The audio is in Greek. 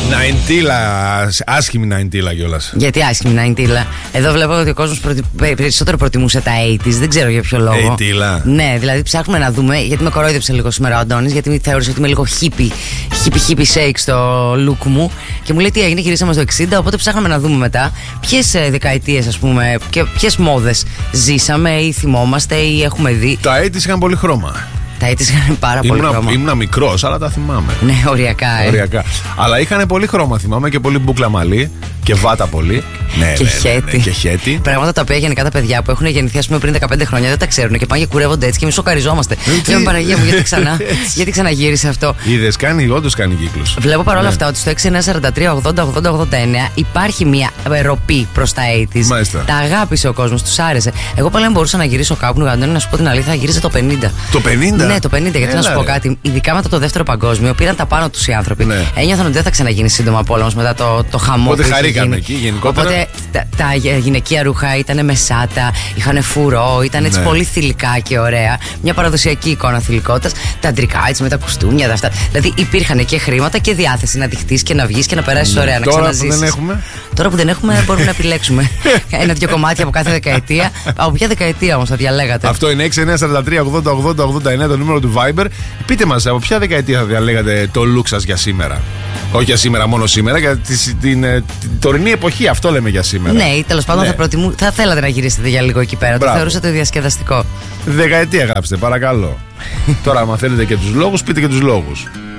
Ναϊντήλα, άσχημη Ναϊντήλα κιόλας. Γιατί άσχημη Ναϊντήλα? Εδώ βλέπω ότι ο κόσμος περισσότερο προτιμούσε τα 80's, δεν ξέρω για ποιο λόγο. Ναϊντήλα. Ναι, δηλαδή ψάχνουμε να δούμε, γιατί με κορόιδεψε λίγο σήμερα ο Αντώνης, γιατί θεώρησε ότι είμαι λίγο hippie shake στο look μου. Και μου λέει τι έγινε, γυρίσαμε στο 60, οπότε ψάχναμε να δούμε μετά ποιες δεκαετίες, ας πούμε, και ποιες μόδες ζήσαμε ή θυμόμαστε ή έχουμε δει. Τα 80's είχαν πολύ χρώμα. Τα 80's είχαν πάρα πολύ χρώμα. Ήμουνα μικρός, αλλά τα θυμάμαι. Ναι, οριακά. Οριακά. Αλλά είχαν πολύ χρώμα, θυμάμαι, και πολύ μπούκλα μαλλί και βάτα πολύ. Ναι, και χέτι. Και χέτι. Πράγματα τα οποία γενικά τα παιδιά που έχουν γεννηθεί, ας πούμε, πριν 15 χρόνια δεν τα ξέρουν και πάνε και κουρεύονται έτσι και εμείς σοκαριζόμαστε. Λέμε Παναγία μου, γιατί ξαναγύρισε αυτό. Είδες, όντως κάνει κύκλους. Βλέπω παρόλα αυτά ότι στο 6943-80-80-89 υπάρχει μια ροπή προς τα 80's. Μάλιστα. Τα αγάπησε ο κόσμος, τους άρεσε. Εγώ πάλι μπορούσα να γυρίσω κάπου, Αντώνη, να σου πω την αλήθεια, γύρισε το 50. Το 50? Ναι, το 50, γιατί να σου πω κάτι. Ειδικά μετά το δεύτερο παγκόσμιο, πήραν τα πάνω τους οι άνθρωποι. Ναι. Ένιωθαν ότι δεν θα ξαναγίνει σύντομα πόλεμος μετά το χαμό. Οπότε χαρήκαμε εκεί γενικότερα. Οπότε τα γυναικεία ρούχα ήταν μεσάτα, είχαν φουρό, ήταν έτσι πολύ θηλυκά και ωραία. Μια παραδοσιακή εικόνα θηλυκότητας. Τα αντρικά έτσι με τα κουστούμια, τα αυτά. Δηλαδή υπήρχαν και χρήματα και διάθεση να δειχτείς και να βγεις και να περάσεις ωραία, να ξαναζήσεις. Τώρα που δεν έχουμε, μπορούμε να επιλέξουμε ένα-δυο κομμάτια από κάθε δεκαετία. Από ποια δεκαετία όμως θα διαλέγατε? Αυτό είναι 6943-80-80-89 το νούμερο του Viber. Πείτε μας, από ποια δεκαετία θα διαλέγατε το look σας για σήμερα? Όχι για σήμερα, μόνο σήμερα, για την τωρινή εποχή, αυτό λέμε για σήμερα. Ναι, τέλος πάντων θα θέλατε να γυρίσετε για λίγο εκεί πέρα. Το θεωρούσατε διασκεδαστικό. Δεκαετία γράψτε, παρακαλώ. Τώρα, άμα θέλετε και τους λόγους, πείτε και τους λόγους.